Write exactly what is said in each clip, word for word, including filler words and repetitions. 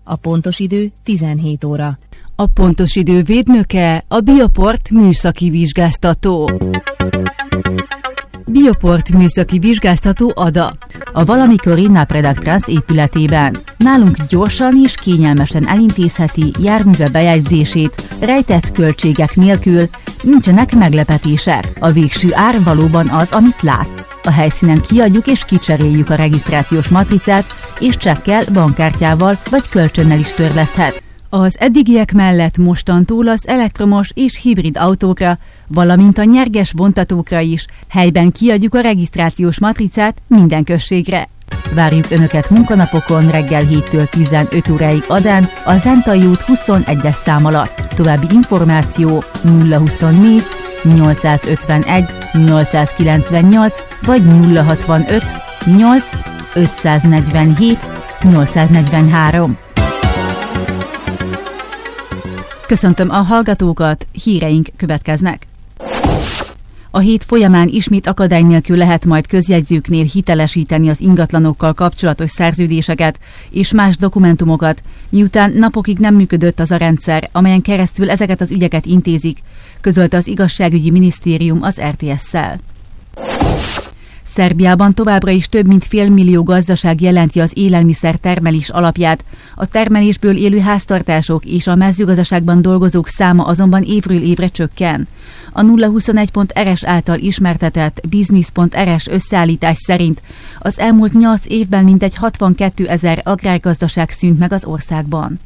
A pontos idő tizenhét óra. A pontos idő védnöke a Bioport műszaki vizsgáztató. Bioport műszaki vizsgáztató Ada. A valamikori Napredag Trans épületében. Nálunk gyorsan és kényelmesen elintézheti járműve bejegyzését, rejtett költségek nélkül, nincsenek meglepetések. A végső ár valóban az, amit lát. A helyszínen kiadjuk és kicseréljük a regisztrációs matricát, és csekkel, bankkártyával vagy kölcsönnel is törleszthet. Az eddigiek mellett mostantól az elektromos és hibrid autókra, valamint a nyerges vontatókra is helyben kiadjuk a regisztrációs matricát minden községre. Várjuk Önöket munkanapokon reggel héttől tizenöt óráig Adán, a Zentai út huszonegyes szám alatt. További információ nulla huszonnégy nyolcszázötvenegy nyolcszázkilencvennyolc vagy nulla hatvanöt nyolc ötszáznegyvenhét nyolcszáznegyvenhárom. Köszöntöm a hallgatókat, híreink következnek. A hét folyamán ismét akadály nélkül lehet majd közjegyzőknél hitelesíteni az ingatlanokkal kapcsolatos szerződéseket és más dokumentumokat, miután napokig nem működött az a rendszer, amelyen keresztül ezeket az ügyeket intézik, közölte az igazságügyi minisztérium az er té es-szel. Szerbiában továbbra is több mint fél millió gazdaság jelenti az élelmiszer termelés alapját, a termelésből élő háztartások és a mezőgazdaságban dolgozók száma azonban évről évre csökken. A nulla huszonegy pont er es által ismertetett Business pont er es összeállítás szerint az elmúlt nyolc évben mintegy hatvankétezer agrárgazdaság szűnt meg az országban.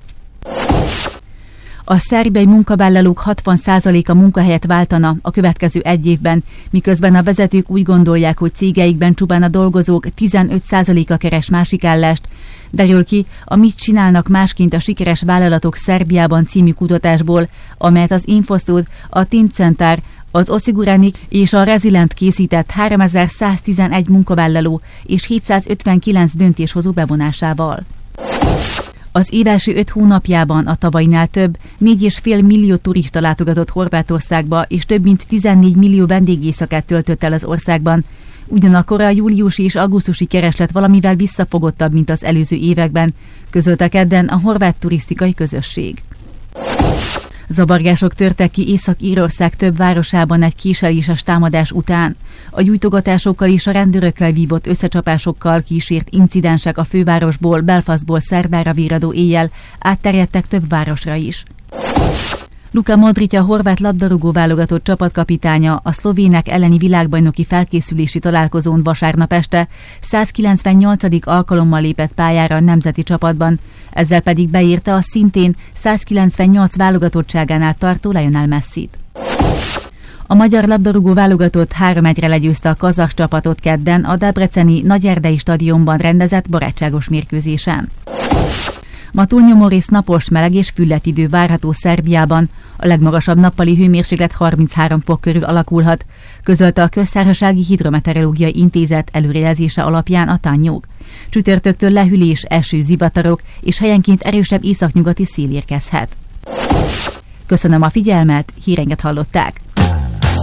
A szerbiai munkavállalók hatvan százaléka munkahelyet váltana a következő egy évben, miközben a vezetők úgy gondolják, hogy cégeikben csupán a dolgozók tizenöt százaléka keres másik állást, derül ki a Mit csinálnak másként a sikeres vállalatok Szerbiában című kutatásból, amelyet az Infostud, a Team Center, az Osiguranik és a Resilient készített háromezer-száztizenegy munkavállaló és hétszázötvenkilenc döntéshozó bevonásával. Az év első öt hónapjában a tavainál több, négy egész öt millió turista látogatott Horvátországba, és több mint tizennégy millió vendégészakát töltött el az országban. Ugyanakkor a júliusi és augusztusi kereslet valamivel visszafogottabb, mint az előző években, közölte kedden a horvát turisztikai közösség. Zavargások törtek ki Észak-Írország több városában egy késeléses támadás után. A gyújtogatásokkal és a rendőrökkel vívott összecsapásokkal kísért incidensek a fővárosból, Belfastból szerdára virradó éjjel átterjedtek több városra is. Luka Modric, a horvát labdarúgó válogatott csapatkapitánya a szlovének elleni világbajnoki felkészülési találkozón vasárnap este százkilencvennyolcadik alkalommal lépett pályára a nemzeti csapatban, ezzel pedig beírta a szintén százkilencvennyolc válogatottságánál tartó Lionel Messit. A magyar labdarúgó válogatott három egyre legyőzte a kazah csapatot kedden a debreceni Nagyerdei stadionban rendezett barátságos mérkőzésen. Ma túlnyomórész napos, meleg és füllet idő várható Szerbiában, a legmagasabb nappali hőmérséklet harminchárom fok körül alakulhat, közölte a Köztársasági Hidrometeorológiai Intézet előrejelzése alapján a Tanjog. Csütörtöktől lehűlés, eső, zivatarok és helyenként erősebb északnyugati szél érkezhet. Köszönöm a figyelmet, híreinket hallották!